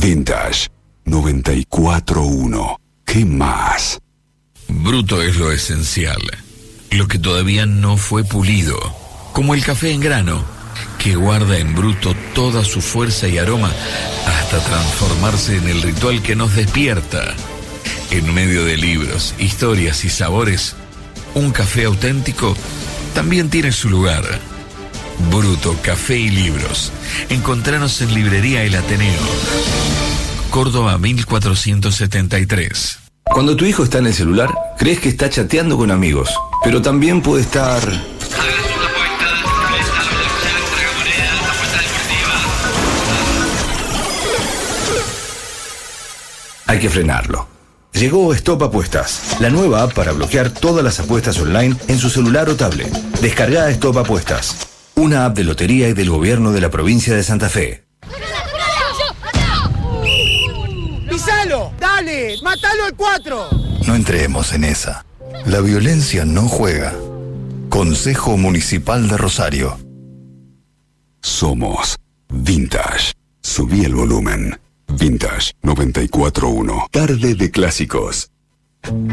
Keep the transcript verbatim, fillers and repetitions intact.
Vintage noventa y cuatro uno. ¿Qué más? Bruto es lo esencial, lo que todavía no fue pulido, como el café en grano, que guarda en bruto toda su fuerza y aroma hasta transformarse en el ritual que nos despierta. En medio de libros, historias y sabores, un café auténtico también tiene su lugar. Bruto, café y libros. Encontranos en Librería El Ateneo, Córdoba mil cuatrocientos setenta y tres. Cuando tu hijo está en el celular, crees que está chateando con amigos, pero también puede estar... Hay que frenarlo. Llegó Stop Apuestas, la nueva app para bloquear todas las apuestas online en su celular o tablet. Descarga Stop Apuestas, una app de lotería y del gobierno de la provincia de Santa Fe. ¡Pisalo! ¡Dale! ¡Mátalo al cuatro! No entremos en esa. La violencia no juega. Consejo Municipal de Rosario. Somos Vintage. Subí el volumen. Vintage noventa y cuatro uno. Tarde de clásicos.